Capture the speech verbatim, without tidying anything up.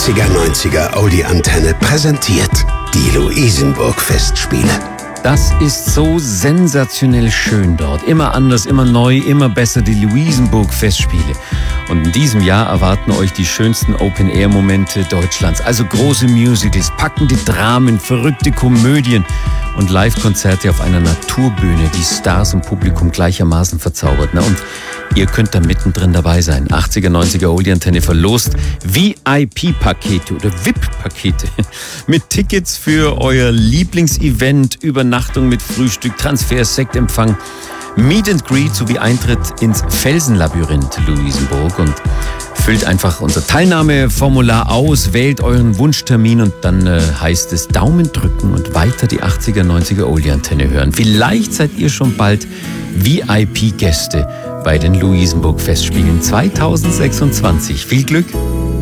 achtziger neunziger Oldie Antenne präsentiert die Luisenburg-Festspiele. Das ist so sensationell schön dort. Immer anders, immer neu, immer besser, die Luisenburg-Festspiele. Und in diesem Jahr erwarten euch die schönsten Open-Air-Momente Deutschlands. Also große Musicals, packende Dramen, verrückte Komödien und Live-Konzerte auf einer Naturbühne, die Stars und Publikum gleichermaßen verzaubert. Und ihr könnt da mittendrin dabei sein. achtziger neunziger Oldie Antenne verlost V I P-Pakete oder V I P-Pakete mit Tickets für euer Lieblingsevent, Übernachtung mit Frühstück, Transfer, Sektempfang, Meet and Greet sowie Eintritt ins Felsenlabyrinth Luisenburg. Und füllt einfach unser Teilnahmeformular aus, wählt euren Wunschtermin und dann äh, heißt es Daumen drücken und weiter die achtziger neunziger Oldie Antenne hören. Vielleicht seid ihr schon bald V I P-Gäste bei den Luisenburg-Festspielen zweitausendsechsundzwanzig. Viel Glück!